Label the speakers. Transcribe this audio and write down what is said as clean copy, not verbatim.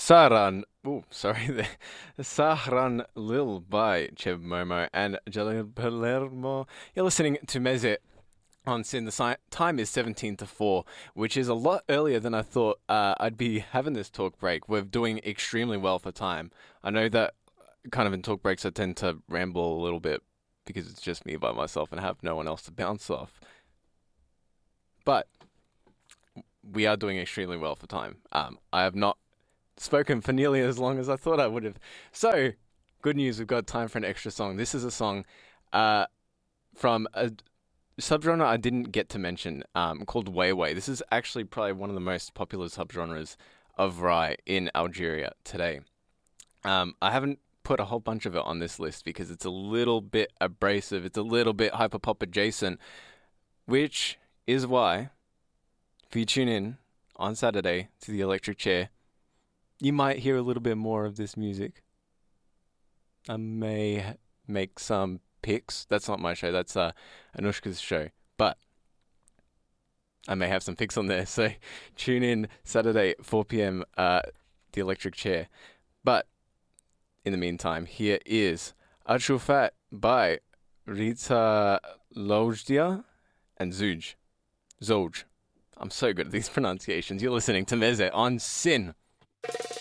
Speaker 1: Saran, Sahran Lil by Cheb Momo and Jalil Palermo. You're listening to Meze on Sin. The time is 17 to 4, which is a lot earlier than I thought I'd be having this talk break. We're doing extremely well for time. I know that kind of in talk breaks I tend to ramble a little bit because it's just me by myself and have no one else to bounce off. But we are doing extremely well for time. I have not spoken for nearly as long as I thought I would have. So, good news, we've got time for an extra song. This is a song from a subgenre I didn't get to mention called Way. This is actually probably one of the most popular subgenres of Rai in Algeria today. I haven't put a whole bunch of it on this list because it's a little bit abrasive. It's a little bit hyperpop adjacent, which is why if you tune in on Saturday to the Electric Chair, you might hear a little bit more of this music. I may make some picks. That's not my show. That's Anushka's show. But I may have some picks on there. So tune in Saturday, 4 p.m. The Electric Chair. But in the meantime, here is Achufat by Rita Lojdia and Zoj. I'm so good at these pronunciations. You're listening to Meze on Sin.